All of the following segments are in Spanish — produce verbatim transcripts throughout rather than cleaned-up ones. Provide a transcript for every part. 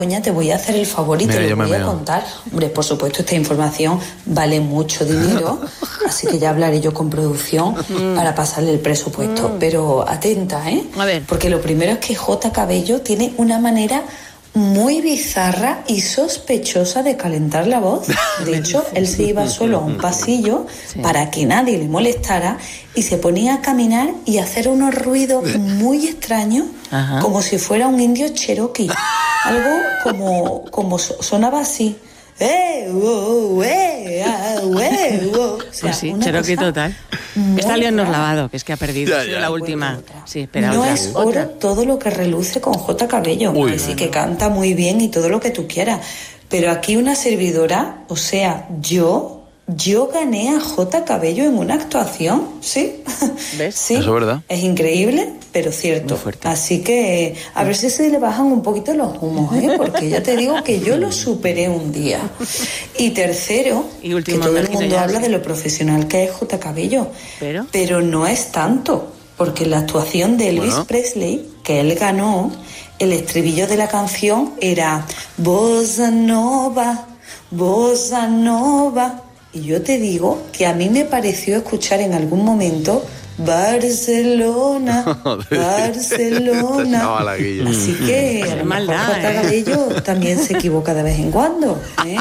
Coña, te voy a hacer el favor y Mira, te yo lo me voy a meo. contar. Hombre, por supuesto, esta información vale mucho dinero, así que ya hablaré yo con producción para pasarle el presupuesto. Pero atenta, ¿eh? A ver. Porque lo primero es que J. Cabello tiene una manera muy bizarra y sospechosa de calentar la voz. De hecho, él se iba solo a un pasillo Sí. para que nadie le molestara y se ponía a caminar y a hacer unos ruidos muy extraños, Ajá. como si fuera un indio cherokee. Algo como, como so- sonaba así. ¡Eh, wow, eh, ah, eh, wow! O sea, Pues sí, una Cherokee cosa total. muy Está Leonor rara. Lavado, que es que ha perdido. Ya, Ha sido ya. la última. Otra. Sí, espera, no otra. es oro Otra. todo lo que reluce con J. Cabello. Uy, que no, sí que canta muy bien y todo lo que tú quieras. Pero aquí una servidora, o sea, yo, yo gané a J. Cabello en una actuación, ¿sí? ¿Ves? Sí. Eso es verdad. Es increíble, pero cierto. Muy fuerte. Así que a ver si se le bajan un poquito los humos, ¿eh? Porque ya te digo que yo lo superé un día. Y tercero, Y último, que todo el imagino mundo ya, habla sí. de lo profesional que es J. Cabello. ¿Pero? Pero no es tanto, porque la actuación de Elvis Bueno. Presley, que él ganó, el estribillo de la canción era Bossa Nova, Bossa Nova. Y yo te digo que a mí me pareció escuchar en algún momento Barcelona, Barcelona. Estaba la guilla. Así que a Qué lo mejor maldad, J. ¿eh? Cabello también se equivoca de vez en cuando, ¿eh?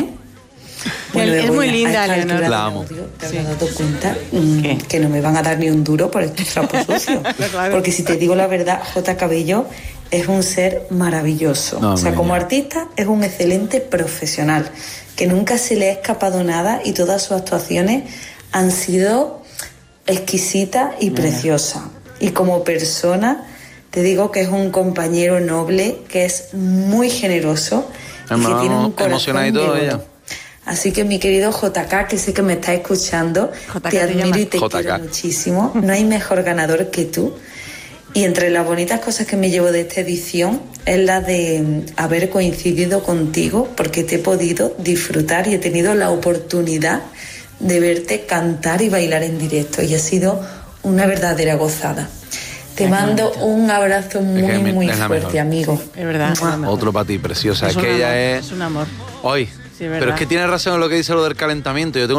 Es muy Begoña, linda, a esta Leonor. altura La del amo. audio, ¿te Sí. habrás dado cuenta mm, ¿Qué? que no me van a dar ni un duro por estos trapos sucios? Claro. Porque si te digo la verdad, J. Cabello es un ser maravilloso. No, o sea, mi como niña. artista es un excelente profesional, que nunca se le ha escapado nada y todas sus actuaciones han sido exquisitas y preciosas. Y como persona, te digo que es un compañero noble, que es muy generoso y que Emo- tiene un corazón emocionada y de todo oro. ella. Así que mi querido J K, que sé que me está escuchando, J K te te admiro llama. y te J K. quiero muchísimo. No hay mejor ganador que tú. Y entre las bonitas cosas que me llevo de esta edición es la de mm, haber coincidido contigo, porque te he podido disfrutar y he tenido la oportunidad de verte cantar y bailar en directo. Y ha sido una verdadera gozada. Te mando un abrazo muy, que mi- muy es la fuerte, mejor. amigo. Es verdad. es Mua. la mejor. Otro para ti, preciosa. Es, un que ella amor, es... Es un amor. Hoy. Sí, es verdad. Pero es que tiene razón en lo que dice lo del calentamiento. Yo tengo